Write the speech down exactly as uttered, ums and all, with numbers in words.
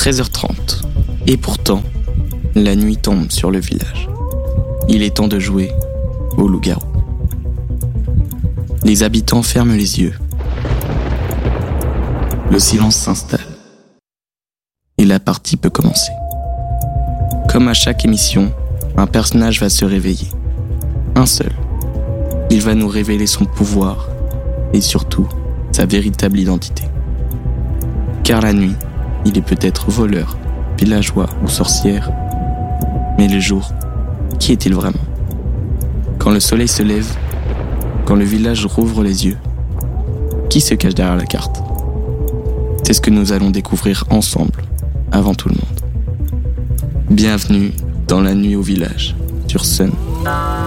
treize heures trente. Et pourtant, la nuit tombe sur le village. Il est temps de jouer au loup-garou. Les habitants ferment les yeux. Le silence s'installe. Et la partie peut commencer. Comme à chaque émission, un personnage va se réveiller. Un seul. Il va nous révéler son pouvoir et surtout sa véritable identité. Car la nuit, il est peut-être voleur, villageois ou sorcière. Mais le jour, qui est-il vraiment ? Quand le soleil se lève, quand le village rouvre les yeux, qui se cache derrière la carte ? C'est ce que nous allons découvrir ensemble, avant tout le monde. Bienvenue dans la nuit au village, sur Sun.